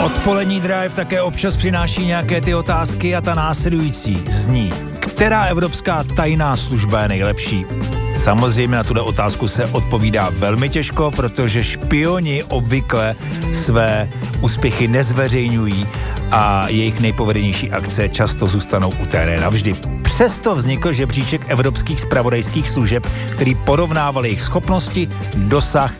Odpolední drive také občas přináší nějaké ty otázky a ta následující zní: která evropská tajná služba je nejlepší? Samozřejmě na tuto otázku se odpovídá velmi těžko, protože špioni obvykle své úspěchy nezveřejňují a jejich nejpovedenější akce často zůstanou utajené navždy. Přesto vznikl žebříček evropských zpravodajských služeb, který porovnával jejich schopnosti, dosah,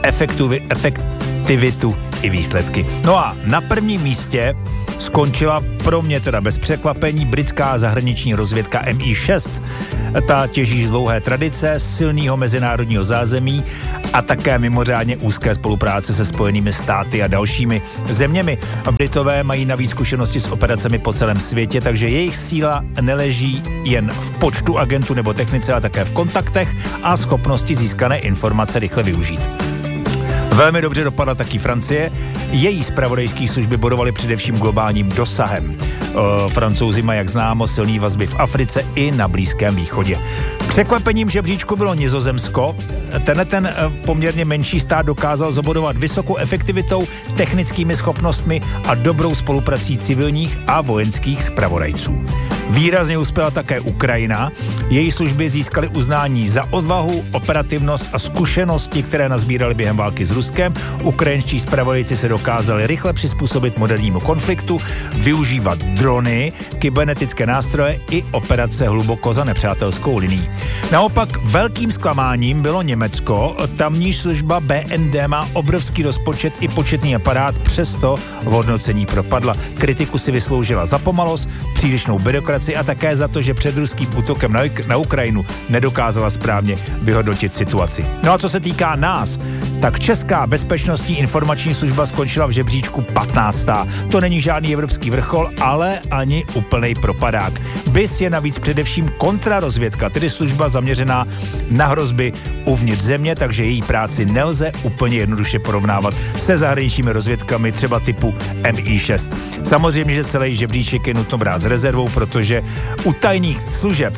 efektivitu i výsledky. No a na prvním místě skončila pro mě teda bez překvapení britská zahraniční rozvědka MI6. Ta těží z dlouhé tradice, silného mezinárodního zázemí a také mimořádně úzké spolupráce se Spojenými státy a dalšími zeměmi. Britové mají navíc zkušenosti s operacemi po celém světě, takže jejich síla neleží jen v počtu agentů nebo technice, ale také v kontaktech a schopnosti získané informace rychle využít. Velmi dobře dopadla taky Francie. Její zpravodajské služby bodovaly především globálním dosahem. Francouzi mají, jak známo, silný vazby v Africe i na Blízkém východě. Překvapením žebříčku bylo Nizozemsko. Ten poměrně menší stát dokázal zabodovat vysokou efektivitou, technickými schopnostmi a dobrou spoluprací civilních a vojenských zpravodajců. Výrazně uspěla také Ukrajina. Její služby získaly uznání za odvahu, operativnost a zkušenosti, které nazbírali během války s Ruskem. Ukrajinští zpravodajci se dokázali rychle přizpůsobit modernímu konfliktu, využívat drony, kybernetické nástroje i operace hluboko za nepřátelskou linií. Naopak velkým zklamáním bylo Německo. Tamní služba BND má obrovský rozpočet i početný aparát, přesto v hodnocení propadla. Kritiku si vysloužila za pomalost, přílišnou byrokracii a také za to, že před ruským útokem na Ukrajinu nedokázala správně vyhodnotit situaci. No a co se týká nás, tak Česká bezpečnostní informační služba skončila v žebříčku 15. To není žádný evropský vrchol, ale ani úplnej propadák. BIS je navíc především kontrarozvědka, tedy služba zaměřená na hrozby uvnitř země, takže její práci nelze úplně jednoduše porovnávat se zahraničními rozvědkami třeba typu MI6. Samozřejmě, že celý žebříček je nutno brát s rezervou, protože u tajných služeb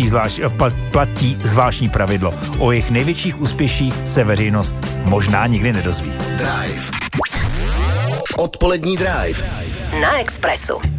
platí zvláštní pravidlo. O jejich největších úspěších se veřejnost možná nikdy nedozví. Drive. Odpolední drive. Na Expressu.